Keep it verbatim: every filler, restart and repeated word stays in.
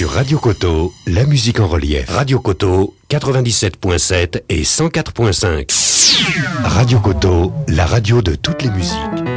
Sur Radio Koto, la musique en relief. Radio Koto, quatre-vingt-dix-sept virgule sept et cent quatre virgule cinq. Radio Koto, la radio de toutes les musiques.